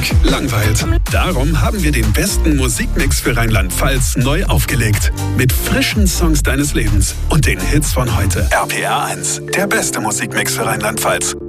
Musik langweilt. Darum haben wir den besten Musikmix für Rheinland-Pfalz neu aufgelegt. Mit frischen Songs deines Lebens und den Hits von heute. RPR 1, der beste Musikmix für Rheinland-Pfalz.